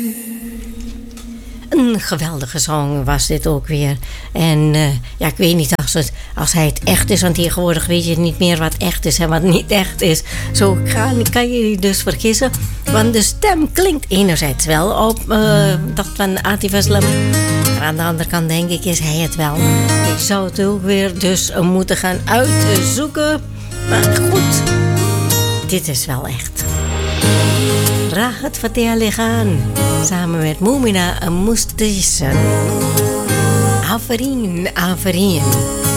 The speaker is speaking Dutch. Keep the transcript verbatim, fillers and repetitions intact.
Een geweldige song was dit ook weer. En uh, ja, ik weet niet als, het, als hij het echt is. Want tegenwoordig weet je niet meer wat echt is en wat niet echt is. Zo kan, kan je je dus vergissen. Want de stem klinkt enerzijds wel op uh, dat van Atif Aslam. Maar aan de andere kant denk ik, is hij het wel. Ik zou het ook weer dus moeten gaan uitzoeken. Maar goed, dit is wel echt. Rahat Fateh Ali Khan samen met Moumina Mustahsan. Aferin, Aferin.